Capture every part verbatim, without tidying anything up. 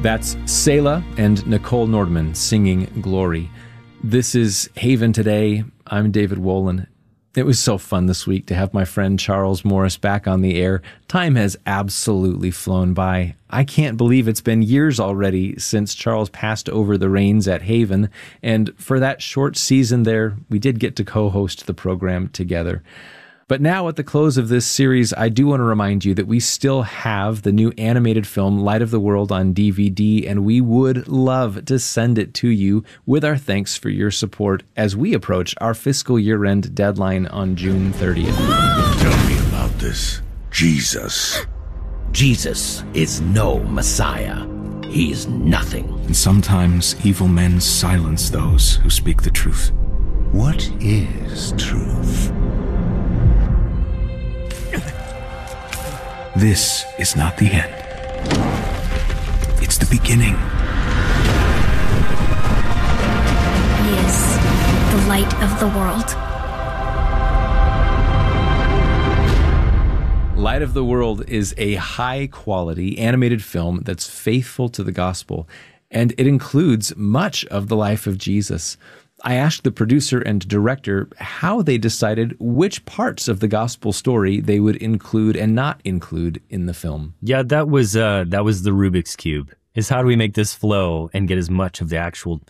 That's Selah and Nicole Nordman singing Glory. This is Haven Today. I'm David Wolin. It was so fun this week to have my friend Charles Morris back on the air. Time has absolutely flown by. I can't believe it's been years already since Charles passed over the reins at Haven. And for that short season there, we did get to co-host the program together. But now at the close of this series, I do want to remind you that we still have the new animated film Light of the World on D V D, and we would love to send it to you with our thanks for your support as we approach our fiscal year-end deadline on June thirtieth. Tell me about this Jesus. Jesus is no Messiah. He's nothing. And sometimes evil men silence those who speak the truth. What is truth? This is not the end. It's the beginning. He is the light of the world. Light of the World is a high-quality animated film that's faithful to the gospel, and it includes much of the life of Jesus. I asked the producer and director how they decided which parts of the gospel story they would include and not include in the film. Yeah, that was uh, that was the Rubik's Cube, is how do we make this flow and get as much of the actual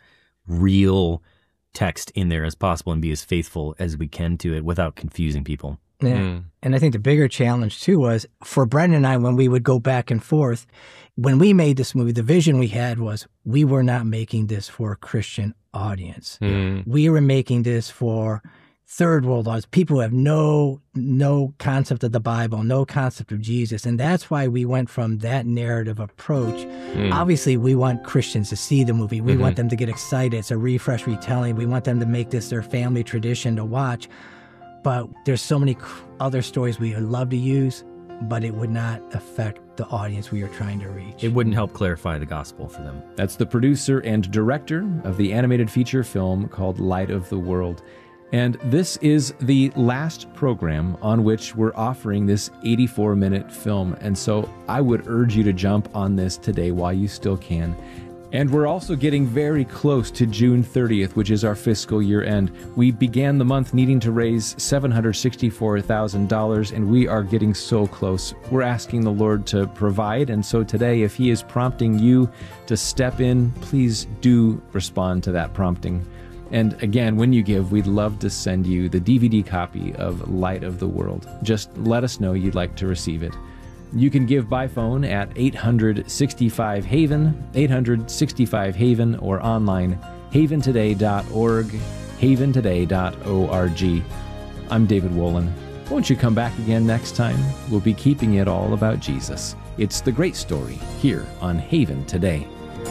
real text in there as possible and be as faithful as we can to it without confusing people. Yeah. Mm. And I think the bigger challenge, too, was for Brendan and I, when we would go back and forth, when we made this movie, the vision we had was we were not making this for a Christian audience. Mm. We were making this for third world audience, people who have no no concept of the Bible, no concept of Jesus. And that's why we went from that narrative approach. Mm. Obviously, we want Christians to see the movie. We mm-hmm. want them to get excited. It's a refresh retelling. We want them to make this their family tradition to watch. But there's so many other stories we would love to use, but it would not affect the audience we are trying to reach. It wouldn't help clarify the gospel for them. That's the producer and director of the animated feature film called Light of the World. And this is the last program on which we're offering this eighty-four minute film. And so I would urge you to jump on this today while you still can. And we're also getting very close to June thirtieth, which is our fiscal year end. We began the month needing to raise seven hundred sixty-four thousand dollars, and we are getting so close. We're asking the Lord to provide, and so today, if He is prompting you to step in, please do respond to that prompting. And again, when you give, we'd love to send you the D V D copy of Light of the World. Just let us know you'd like to receive it. You can give by phone at eight hundred sixty-five Haven, eight hundred sixty-five Haven, or online, haven today dot org, haven today dot org. I'm David Wolin. Won't you come back again next time? We'll be keeping it all about Jesus. It's the great story here on Haven Today.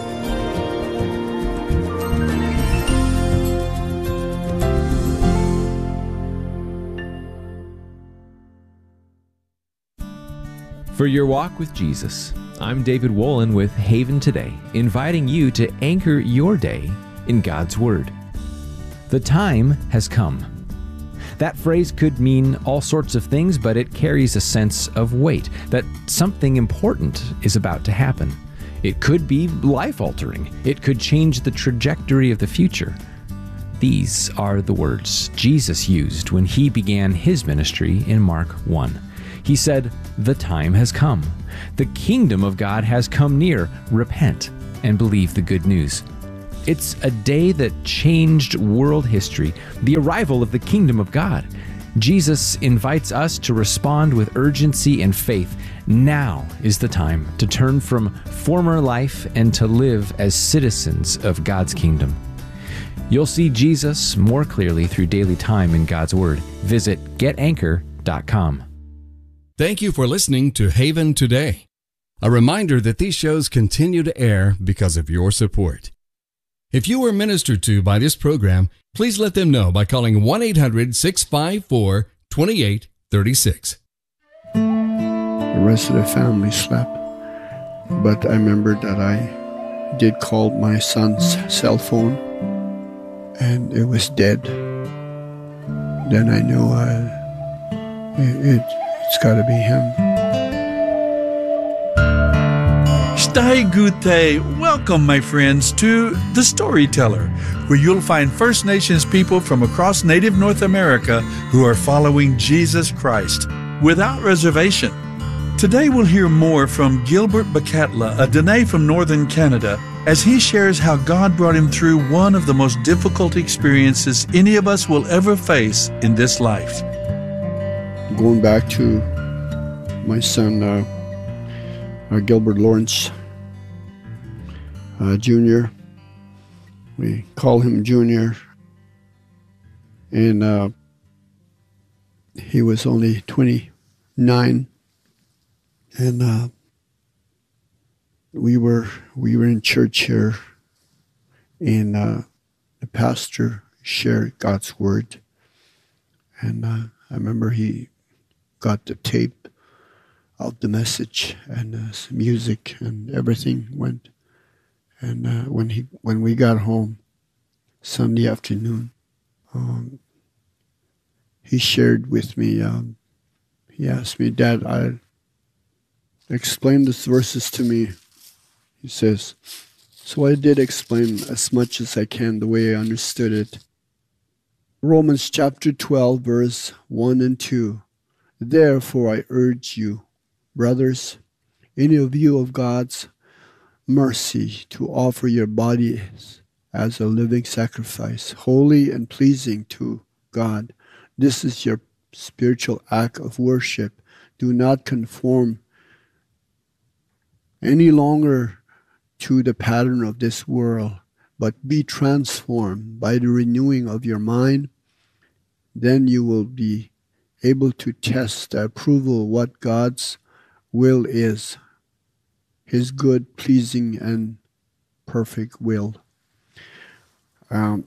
For your walk with Jesus, I'm David Wolin with Haven Today, inviting you to anchor your day in God's Word. The time has come. That phrase could mean all sorts of things, but it carries a sense of weight, that something important is about to happen. It could be life-altering. It could change the trajectory of the future. These are the words Jesus used when He began His ministry in Mark one. He said, "The time has come. The kingdom of God has come near. Repent and believe the good news." It's a day that changed world history, the arrival of the kingdom of God. Jesus invites us to respond with urgency and faith. Now is the time to turn from former life and to live as citizens of God's kingdom. You'll see Jesus more clearly through daily time in God's Word. Visit get anchor dot com. Thank you for listening to Haven Today. A reminder that these shows continue to air because of your support. If you were ministered to by this program, please let them know by calling one eight hundred six five four two eight three six. The rest of the family slept, but I remember that I did call my son's cell phone, and it was dead. Then I knew uh, it, it It's got to be him. Stai Gute. Welcome, my friends, to The Storyteller, where you'll find First Nations people from across Native North America who are following Jesus Christ without reservation. Today we'll hear more from Gilbert Bakatla, a Dene from Northern Canada, as he shares how God brought him through one of the most difficult experiences any of us will ever face in this life. Going back to my son, uh, uh, Gilbert Lawrence uh, Junior We call him Junior. And uh, he was only twenty-nine. And uh, we were we were in church here, and uh, the pastor shared God's word. And uh, I remember he got the tape of the message, and uh, some music and everything went. And uh, when he when we got home Sunday afternoon, um, he shared with me. Um, he asked me, "Dad, I explain these verses to me." He says, so I did explain as much as I can the way I understood it. Romans chapter twelve, verse one and two. Therefore I urge you, brothers, any of you of God's mercy, to offer your bodies as a living sacrifice, holy and pleasing to God. This is your spiritual act of worship. Do not conform any longer to the pattern of this world, but be transformed by the renewing of your mind. Then you will be able to test the approval of what God's will is, his good, pleasing, and perfect will. Um,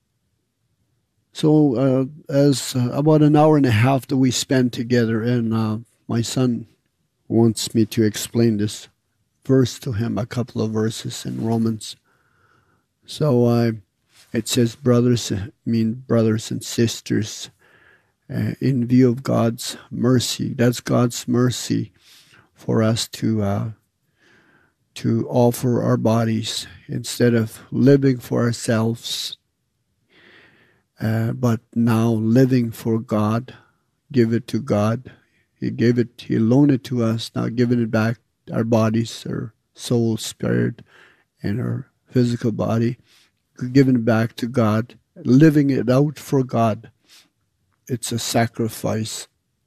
so uh, as uh, about an hour and a half that we spent together, and uh, my son wants me to explain this verse to him, a couple of verses in Romans. So uh, it says, brothers, mean brothers and sisters, uh, in view of God's mercy. That's God's mercy for us to uh, to offer our bodies instead of living for ourselves, uh, but now living for God. Give it to God. He gave it. He loaned it to us. Now giving it back. Our bodies, our soul, spirit, and our physical body, giving it back to God, living it out for God. It's a sacrifice.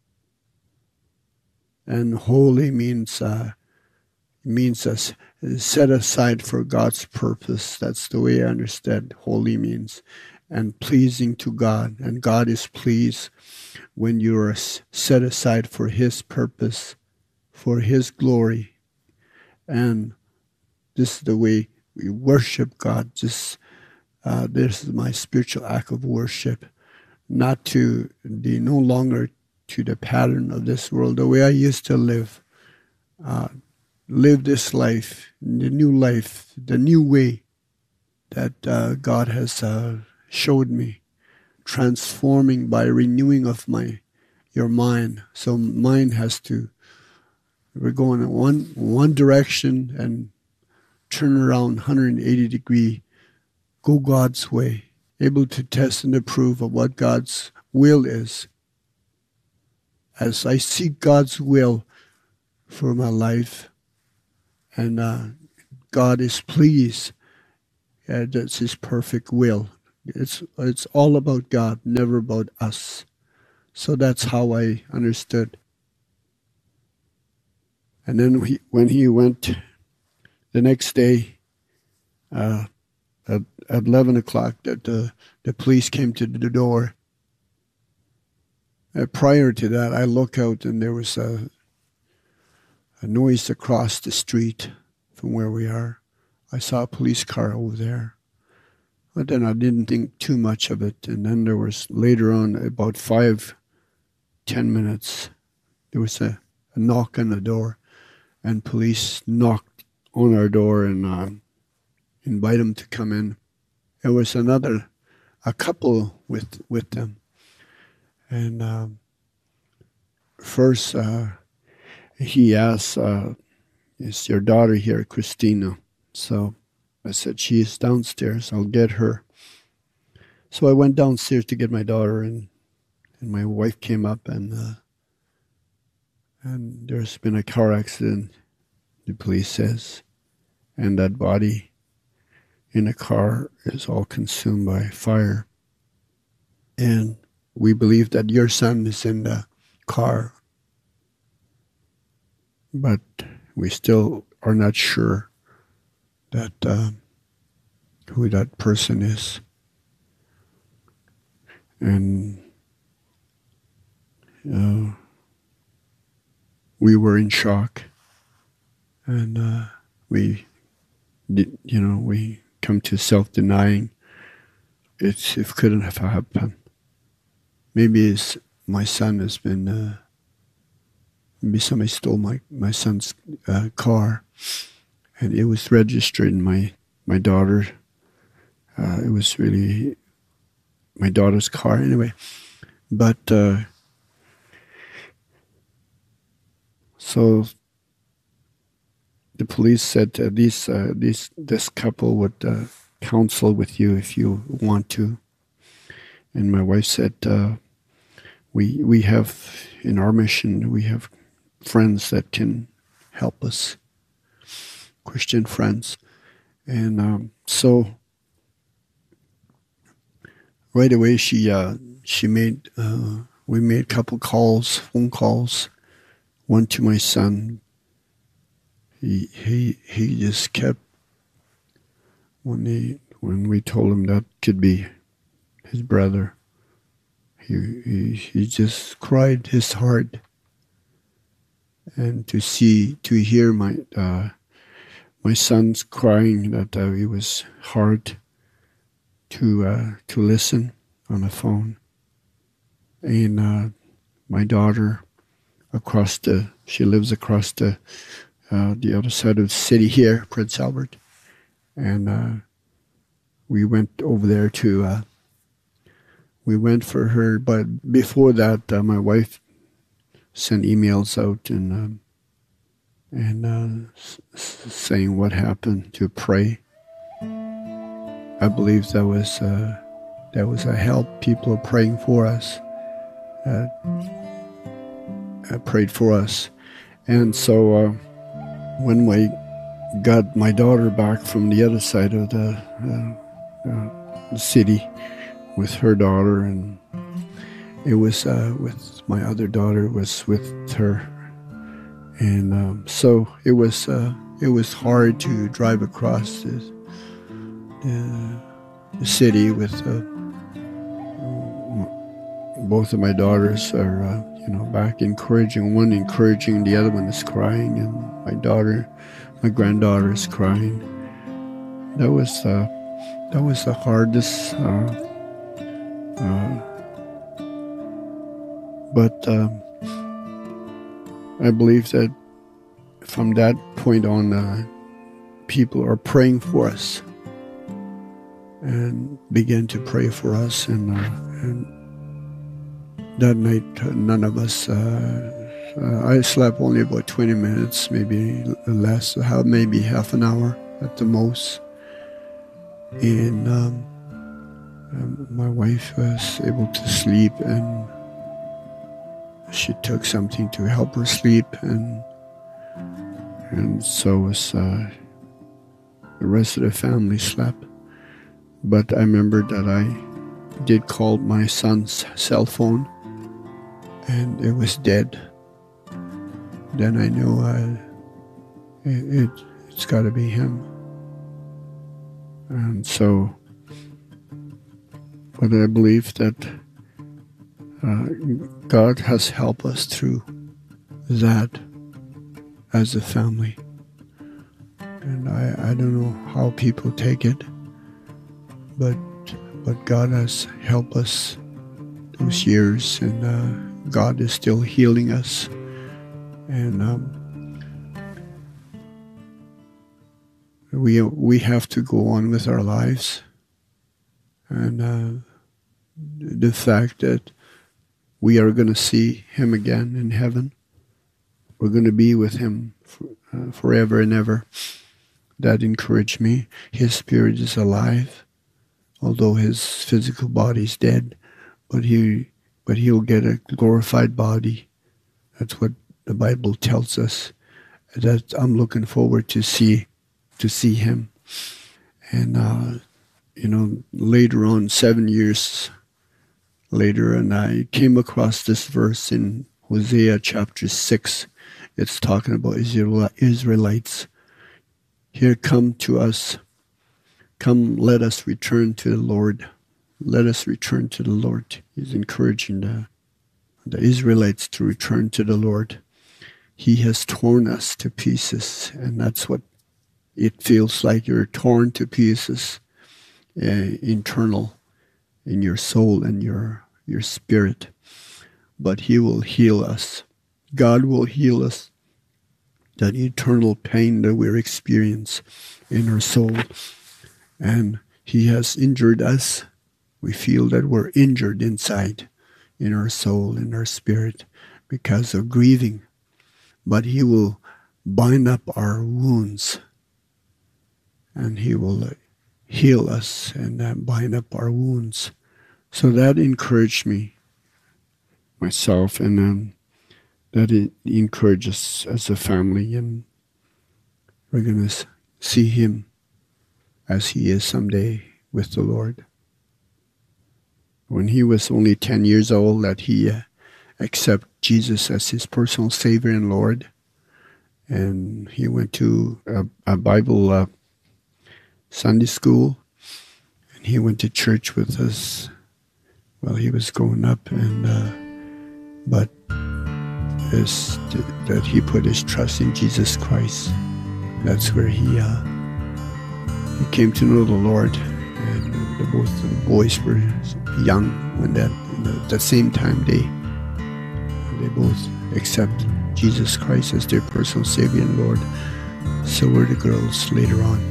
And holy means uh, means us set aside for God's purpose. That's the way I understand holy means. And pleasing to God. And God is pleased when you are set aside for his purpose, for his glory. And this is the way we worship God. Just uh, this is my spiritual act of worship, not to be no longer to the pattern of this world, the way I used to live, uh, live this life, the new life, the new way that uh, God has uh, showed me, transforming by renewing of my your mind. So mind has to. We're going in one one direction and turn around one hundred eighty degree, go God's way, able to test and approve of what God's will is. As I seek God's will for my life, and uh, God is pleased, uh, that's his perfect will. It's it's all about God, never about us. So that's how I understood. And then we, when he went the next day, uh, at, at eleven o'clock, that the, the police came to the door. Uh, prior to that, I look out and there was a, a noise across the street from where we are. I saw a police car over there. But then I didn't think too much of it. And then there was, later on, about five, ten minutes, there was a, a knock on the door. And police knocked on our door and uh, invite them to come in. There was another, a couple with with them. And um, first, uh, he asked, uh, is your daughter here, Christina? So I said, she is downstairs. I'll get her. So I went downstairs to get my daughter, and and my wife came up, and uh, and there's been a car accident, the police says, and that body in the car is all consumed by fire. And we believe that your son is in the car, but we still are not sure that uh, who that person is. And uh, we were in shock, and uh, we did, you know, we come to self-denying. It's, it couldn't have happened. Maybe it's, my son has been, uh, maybe somebody stole my, my son's uh, car, and it was registered in my, my daughter. Uh, it was really my daughter's car anyway. But, uh, so the police said uh, these, uh, these, this couple would uh, counsel with you if you want to. And my wife said, uh, we, we have, in our mission, we have friends that can help us, Christian friends. And um, so right away she uh, she made, uh, we made a couple calls, phone calls, one to my son. He, he, he just kept, when, he, when we told him that could be his brother, he, he, he just cried his heart. And to see, to hear my uh, my son's crying, that uh, it was hard to uh, to listen on the phone. And uh, my daughter, across the, she lives across the uh, the other side of the city here, Prince Albert, and uh, we went over there to. Uh, we went for her, but before that, uh, my wife sent emails out and um, and uh, s- saying what happened, to pray. I believe that was uh, that was a help. People are praying for us. Uh, uh, prayed for us, and so uh, when we got my daughter back from the other side of the, uh, uh, the city with her daughter, and it was uh, with my other daughter was with her, and um, so it was uh, it was hard to drive across the, the, the city with uh, both of my daughters are uh, you know back encouraging, one encouraging, the other one is crying, and my daughter, my granddaughter is crying. That was uh, that was the hardest. Uh, uh, But um, I believe that from that point on, uh, people are praying for us and began to pray for us. And, uh, and that night, uh, none of us, uh, uh, I slept only about twenty minutes, maybe less, maybe half an hour at the most. And um, um, my wife was able to sleep, and she took something to help her sleep, and and so was uh, the rest of the family slept. But I remember that I did call my son's cell phone, and it was dead. Then I knew uh, it, it it's got to be him. And so, but I believe that Uh, God has helped us through that as a family. And I, I don't know how people take it, but but God has helped us those years, and uh, God is still healing us. And um, we we have to go on with our lives. And uh, the fact that we are going to see him again in heaven. We're going to be with him for, uh, forever and ever. That encouraged me. His spirit is alive, although his physical body is dead, but he but he'll get a glorified body. That's what the Bible tells us. That I'm looking forward to see to see him. And uh, you know, later on, seven years later, and I came across this verse in Hosea chapter six. It's talking about Israel, Israelites. Here, come to us. Come, let us return to the Lord. Let us return to the Lord. He's encouraging the, the Israelites to return to the Lord. He has torn us to pieces, and that's what it feels like. You're torn to pieces, uh, internal, in your soul and your your spirit. But he will heal us. God will heal us. That eternal pain that we're experiencing in our soul. And he has injured us. We feel that we're injured inside, in our soul, in our spirit, because of grieving. But he will bind up our wounds. And he will heal us and uh, bind up our wounds. So that encouraged me, myself, and um, that it encourages us as a family, and we're going to see him as he is someday with the Lord. When he was only ten years old, that he uh, accepted Jesus as his personal Savior and Lord, and he went to a, a Bible uh, Sunday school, and he went to church with us while he was growing up, and uh, but is that he put his trust in Jesus Christ. That's where he uh, he came to know the Lord, and the, both the boys were young when that at the same time they they both accept Jesus Christ as their personal Savior and Lord. So were the girls later on.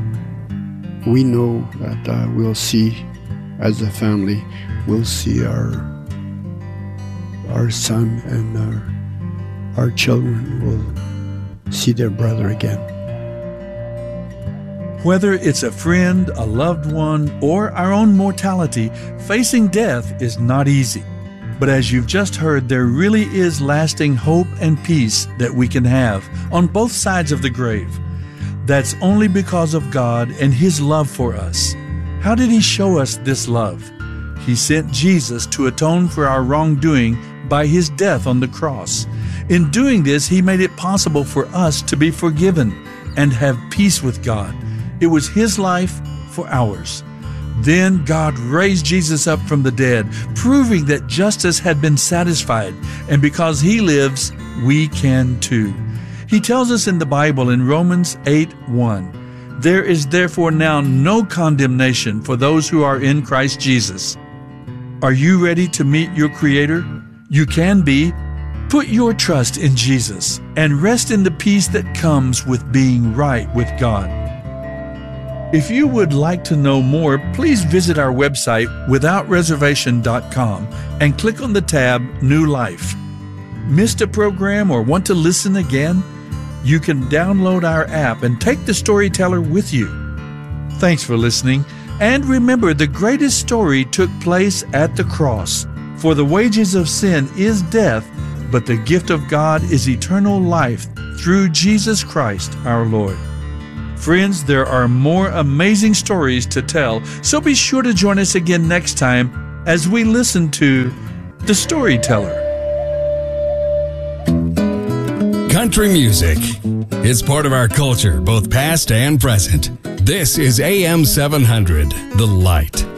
We know that uh, we'll see, as a family, we'll see our our son and our our children will see their brother again. Whether it's a friend, a loved one, or our own mortality, facing death is not easy. But as you've just heard, there really is lasting hope and peace that we can have on both sides of the grave. That's only because of God and His love for us. How did He show us this love? He sent Jesus to atone for our wrongdoing by His death on the cross. In doing this, He made it possible for us to be forgiven and have peace with God. It was His life for ours. Then God raised Jesus up from the dead, proving that justice had been satisfied, and because He lives, we can too. He tells us in the Bible in Romans eight one, "There is therefore now no condemnation for those who are in Christ Jesus." Are you ready to meet your Creator? You can be. Put your trust in Jesus and rest in the peace that comes with being right with God. If you would like to know more, please visit our website without reservation dot com and click on the tab New Life. Missed a program or want to listen again? You can download our app and take the Storyteller with you. Thanks for listening, and remember, the greatest story took place at the cross. For the wages of sin is death, but the gift of God is eternal life through Jesus Christ our Lord. Friends, there are more amazing stories to tell, so be sure to join us again next time as we listen to The Storyteller. Country music is part of our culture, both past and present. This is A M seven hundred, The Light.